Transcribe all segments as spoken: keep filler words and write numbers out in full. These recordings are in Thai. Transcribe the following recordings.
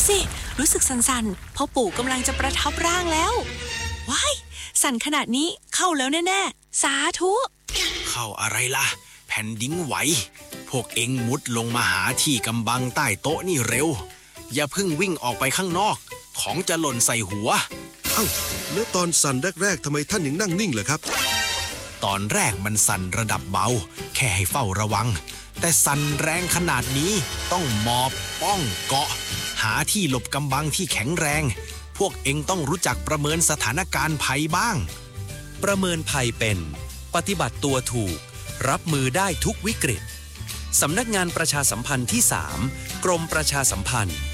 สิรู้สึกสั่นๆเพราะปู่กำลังจะประทับร่างแล้วว้ายสั่นขนาดนี้เข้าแล้วแน่ๆสาธุเข้าอะไรล่ะแผ่นดินไหวพวกเอ็งมุดลงมาหาที่กำบังใต้โต๊ะนี่เร็วอย่าเพิ่งวิ่งออกไปข้างนอกของจะหล่นใส่หัวเอ้าแล้วตอนสั่นแรกๆทำไมท่านยังนั่งนิ่งเหรอครับตอนแรกมันสั่นระดับเบาแค่ให้เฝ้าระวังแต่สั่นแรงขนาดนี้ต้องหมอบป้องเกาะหาที่หลบกำบังที่แข็งแรงพวกเอ็งต้องรู้จักประเมินสถานการณ์ภัยบ้างประเมินภัยเป็นปฏิบัติตัวถูกรับมือได้ทุกวิกฤตสำนักงานประชาสัมพันธ์ที่สามกรมประชาสัมพันธ์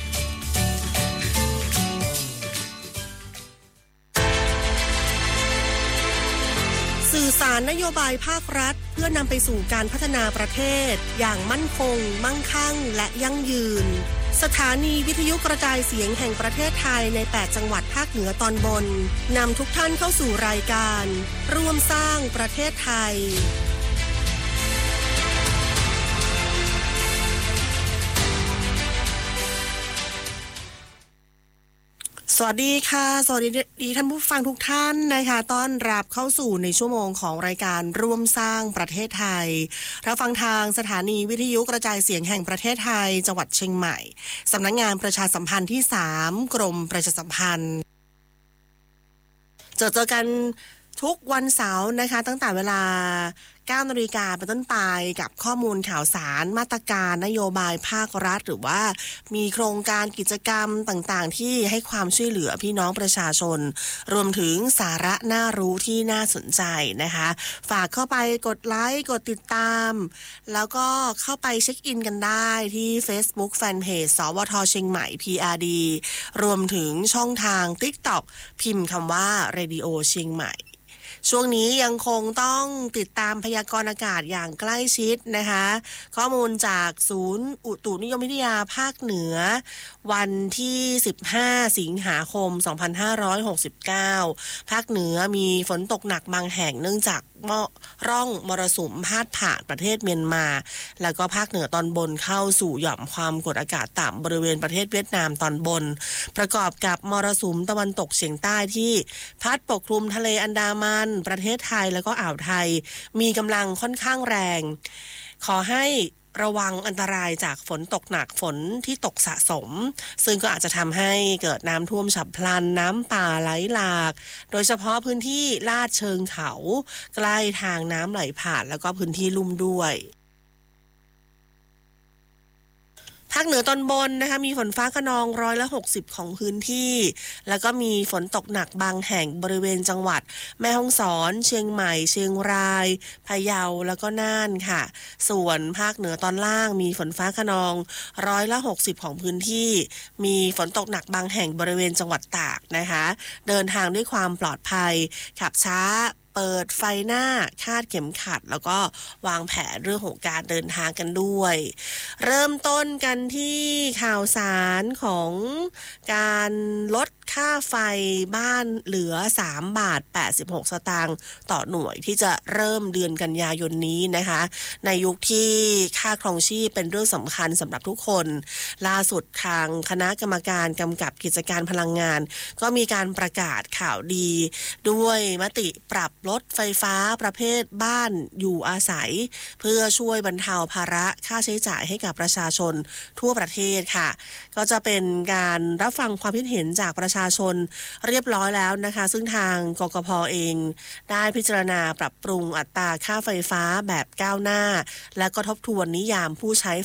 สื่อสารนโยบายภาครัฐเพื่อนำไปสู่การพัฒนาประเทศอย่างมั่นคงมั่งคั่งและยั่งยืนสถานีวิทยุกระจายเสียงแห่งประเทศไทยในแปดจังหวัดภาคเหนือตอนบนนำทุกท่านเข้าสู่รายการร่วมสร้างประเทศไทยสวัสดีค่ะสวัสดีท่านผู้ฟังทุกท่านนะคะต้อนรับเข้าสู่ในชั่วโมงของรายการร่วมสร้างประเทศไทยรับฟังทางสถานีวิทยุกระจายเสียงแห่งประเทศไทยจังหวัดเชียงใหม่สำนักงานประชาสัมพันธ์ที่สามกรมประชาสัมพันธ์เจอเจอกันทุกวันเสาร์นะคะตั้งแต่เวลาเก้านาฬิกาเป็นต้นไปกับข้อมูลข่าวสารมาตรการนโยบายภาครัฐหรือว่ามีโครงการกิจกรรมต่างๆที่ให้ความช่วยเหลือพี่น้องประชาชนรวมถึงสาระน่ารู้ที่น่าสนใจนะคะฝากเข้าไปกดไลค์กดติดตามแล้วก็เข้าไปเช็คอินกันได้ที่ Facebook Fanpage สวท.เชียงใหม่ พี อาร์ ดี รวมถึงช่องทาง TikTok พิมพ์คำว่า Radio เชียงใหม่ช่วงนี้ยังคงต้องติดตามพยากรณ์อากาศอย่างใกล้ชิดนะคะข้อมูลจากศูนย์อุตุนิยมวิทยาภาคเหนือวันที่สิบห้าสิงหาคมสองพันห้าร้อยหกสิบเก้าภาคเหนือมีฝนตกหนักบางแห่งเนื่องจากร่องมรสุมพาดผ่านประเทศเมียนมาแล้วก็ภาคเหนือตอนบนเข้าสู่หย่อมความกดอากาศต่ำบริเวณประเทศเวียดนามตอนบนประกอบกับมรสุมตะวันตกเฉียงใต้ที่พัดปกคลุมทะเลอันดามันประเทศไทยแล้วก็อ่าวไทยมีกำลังค่อนข้างแรงขอให้ระวังอันตรายจากฝนตกหนักฝนที่ตกสะสมซึ่งก็อาจจะทำให้เกิดน้ำท่วมฉับพลันน้ำป่าไหลหลากโดยเฉพาะพื้นที่ลาดเชิงเขาใกล้ทางน้ำไหลผ่านแล้วก็พื้นที่ลุ่มด้วยภาคเหนือตอนบนนะคะมีฝนฟ้าคะนองร้อยละหกสิบของพื้นที่แล้วก็มีฝนตกหนักบางแห่งบริเวณจังหวัดแม่ฮ่องสอนเชียงใหม่เชียงรายพะเยาแล้วก็น่านค่ะส่วนภาคเหนือตอนล่างมีฝนฟ้าคะนองร้อยละหกสิบของพื้นที่มีฝนตกหนักบางแห่งบริเวณจังหวัดตากนะคะเดินทางด้วยความปลอดภัยขับช้าเปิดไฟหน้าคาดเข็มขัดแล้วก็วางแผนเรื่องของการเดินทางกันด้วยเริ่มต้นกันที่ข่าวสารของการลดค่าไฟบ้านเหลือสามบาทแปดสิบหกสตางค์ต่อหน่วยที่จะเริ่มเดือนกันยายนนี้นะคะในยุคที่ค่าครองชีพเป็นเรื่องสำคัญสำหรับทุกคนล่าสุดทางคณะกรรมการกำกับกิจการพลังงานก็มีการประกาศข่าวดีด้วยมติปรับลดไฟฟ้าประเภทบ้านอยู่อาศัยเพื่อช่วยบรรเทาภาระค่าใช้จ่ายให้กับประชาชนทั่วประเทศค่ะก็จะเป็นการรับฟังความคิดเห็นจากประชาชนเรียบร้อยแล้วนะคะซึ่งทางกกพ.เองได้พิจารณาปรับปรุงอัตราค่าไฟฟ้าแบบก้าวหน้าและก็ทบทวนนิยามผู้ใช้